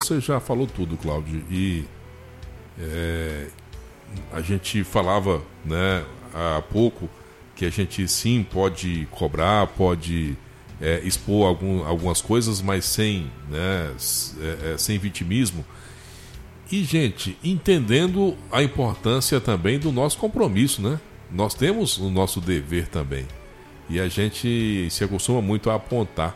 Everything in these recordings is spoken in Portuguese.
você já falou tudo, Cláudio. E a gente falava, né, há pouco que a gente sim pode cobrar, pode expor algumas coisas, mas sem vitimismo. E, gente, entendendo a importância também do nosso compromisso, né? Nós temos o nosso dever também. E a gente se acostuma muito a apontar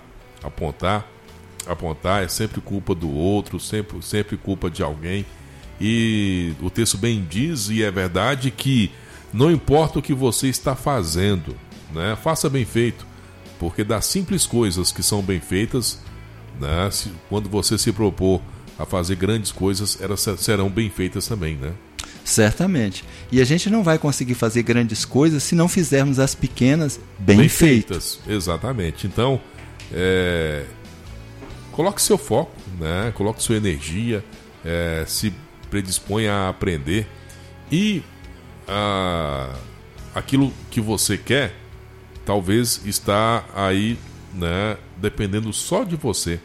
é sempre culpa do outro, sempre culpa de alguém. E o texto bem diz, e é verdade, que não importa o que você está fazendo, né? Faça bem feito, porque das simples coisas que são bem feitas, né? Quando você se propor a fazer grandes coisas, elas serão bem feitas também, né? Certamente. E a gente não vai conseguir fazer grandes coisas se não fizermos as pequenas bem feitas. Exatamente. Então, coloque seu foco, né? Coloque sua energia, se predisponha a aprender, e aquilo que você quer talvez está aí, né, dependendo só de você.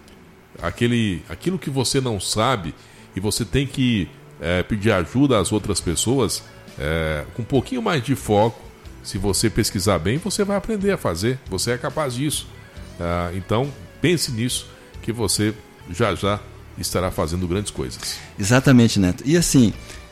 Aquilo que você não sabe e você tem que pedir ajuda às outras pessoas, com um pouquinho mais de foco, se você pesquisar bem, você vai aprender a fazer. Você é capaz disso. Então, pense nisso, que você já estará fazendo grandes coisas. Exatamente, Neto. E assim,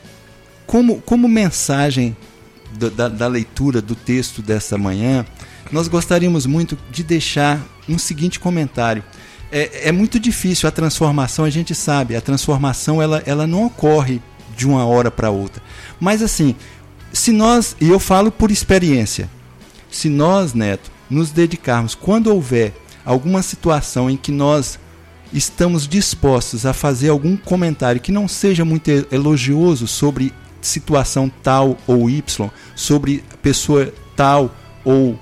como mensagem da leitura do texto dessa manhã, nós gostaríamos muito de deixar um seguinte comentário. É muito difícil a transformação, a gente sabe, a transformação ela não ocorre de uma hora para outra. Mas assim, se nós, e eu falo por experiência, se nós, Neto, nos dedicarmos, quando houver alguma situação em que nós estamos dispostos a fazer algum comentário que não seja muito elogioso sobre situação tal ou Y, sobre pessoa tal ou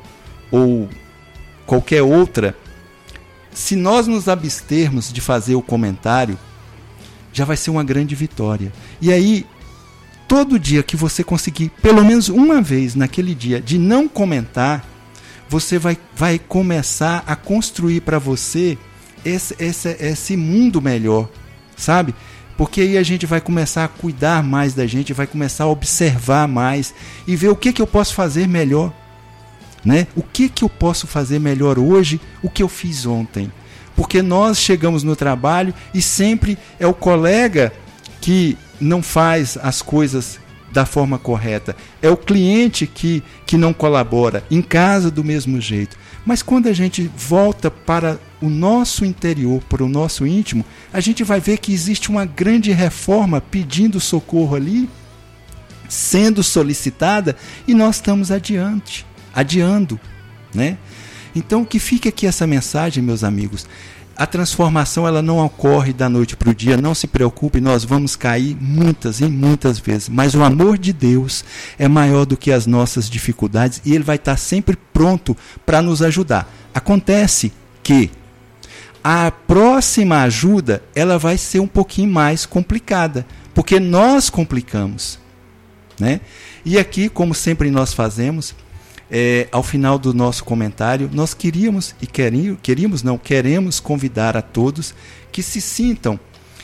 qualquer outra, se nós nos abstermos de fazer o comentário, já vai ser uma grande vitória. E aí, todo dia que você conseguir, pelo menos uma vez naquele dia, de não comentar, você vai começar a construir para você esse mundo melhor, sabe? Porque aí a gente vai começar a cuidar mais da gente, vai começar a observar mais e ver o que eu posso fazer melhor. Né? O que eu posso fazer melhor hoje, o que eu fiz ontem? Porque nós chegamos no trabalho e sempre é o colega que não faz as coisas da forma correta, é o cliente que não colabora, em casa do mesmo jeito. Mas quando a gente volta para o nosso interior, para o nosso íntimo, a gente vai ver que existe uma grande reforma pedindo socorro ali, sendo solicitada, e nós estamos adiando, né? Então, que fique aqui essa mensagem, meus amigos. A transformação ela não ocorre da noite para o dia, não se preocupe, nós vamos cair muitas e muitas vezes, mas o amor de Deus é maior do que as nossas dificuldades e Ele vai estar sempre pronto para nos ajudar. Acontece que a próxima ajuda ela vai ser um pouquinho mais complicada, porque nós complicamos, né? E aqui, como sempre nós fazemos, ao final do nosso comentário, nós queremos convidar a todos que se sintam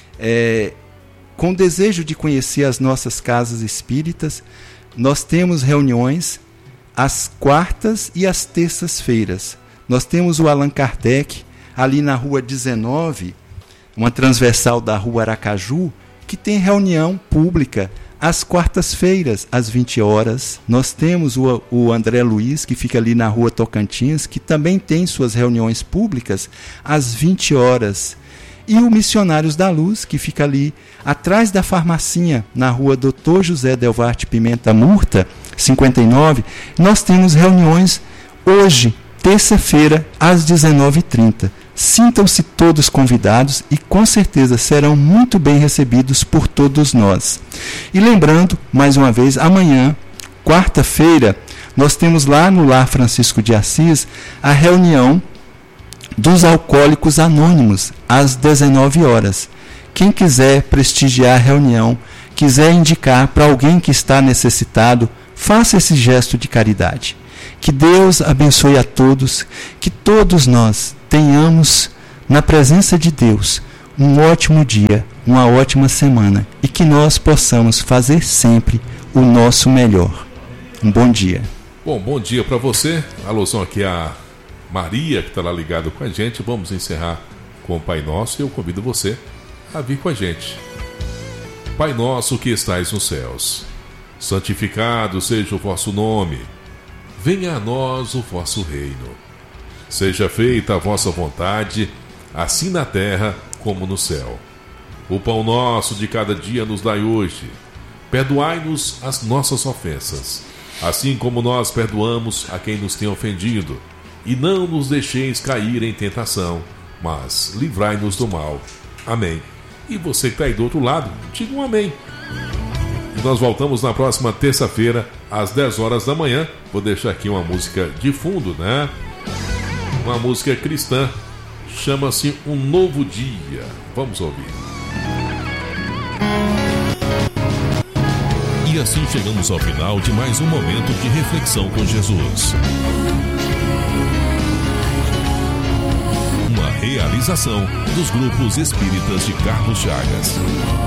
com desejo de conhecer as nossas casas espíritas. Nós temos reuniões às quartas e às terças-feiras. Nós temos o Allan Kardec, ali na Rua 19, uma transversal da Rua Aracaju, que tem reunião pública às quartas-feiras, às 20 horas. Nós temos o André Luiz, que fica ali na Rua Tocantins, que também tem suas reuniões públicas às 20 horas. E o Missionários da Luz, que fica ali atrás da farmacinha, na Rua Dr. José Delvarte Pimenta Murta, 59. Nós temos reuniões hoje, terça-feira, às 19h30. Sintam-se todos convidados e com certeza serão muito bem recebidos por todos nós. E lembrando, mais uma vez, amanhã, quarta-feira, nós temos lá no Lar Francisco de Assis a reunião dos Alcoólicos Anônimos, às 19 horas. Quem quiser prestigiar a reunião, quiser indicar para alguém que está necessitado, faça esse gesto de caridade. Que Deus abençoe a todos, que todos nós tenhamos, na presença de Deus, um ótimo dia, uma ótima semana e que nós possamos fazer sempre o nosso melhor. Um bom dia. Bom dia para você. Alusão aqui a Maria, que está lá ligado com a gente. Vamos encerrar com o Pai Nosso e eu convido você a vir com a gente. Pai nosso que estais nos céus, santificado seja o vosso nome. Venha a nós o vosso reino. Seja feita a vossa vontade, assim na terra como no céu. O pão nosso de cada dia nos dai hoje. Perdoai-nos as nossas ofensas, assim como nós perdoamos a quem nos tem ofendido. E não nos deixeis cair em tentação, mas livrai-nos do mal. Amém. E você que está aí do outro lado, diga um amém. E nós voltamos na próxima terça-feira, às 10 horas da manhã. Vou deixar aqui uma música de fundo, né? Uma música cristã. Chama-se Um Novo Dia. Vamos ouvir. E assim chegamos ao final de mais um momento de reflexão com Jesus. Uma realização dos grupos espíritas de Carlos Chagas.